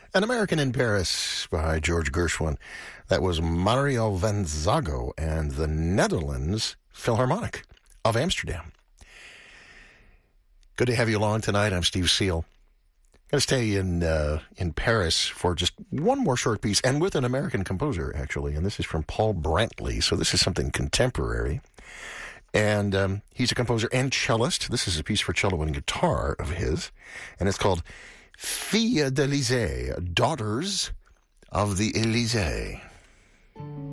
An American in Paris by George Gershwin. That was Mario van Zago and the Netherlands Philharmonic of Amsterdam. Good to have you along tonight. I'm Steve Seal. Going to stay in Paris for just one more short piece, and with an American composer, actually. And this is from Paul Brantley, so this is something contemporary. And he's a composer and cellist. This is a piece for cello and guitar of his, and it's called Filles d'Élysée, Daughters of the Élysée.